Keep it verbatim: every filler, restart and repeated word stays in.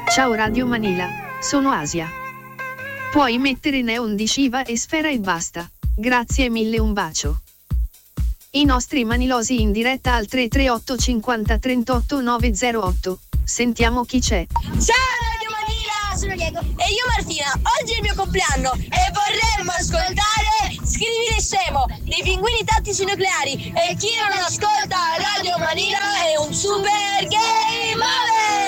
Ciao Radio Manila, sono Asia. Puoi mettere neon di Shiva e Sfera e basta. Grazie mille, un bacio. I nostri manilosi in diretta al tre tre otto cinquanta trentotto nove zero otto. Sentiamo chi c'è. Ciao Radio Manila, sono Diego e io Martina. Oggi è il mio compleanno e vorremmo ascoltare Scrivile scemo dei Pinguini Tattici Nucleari. E chi non ascolta Radio Manila è un super game over.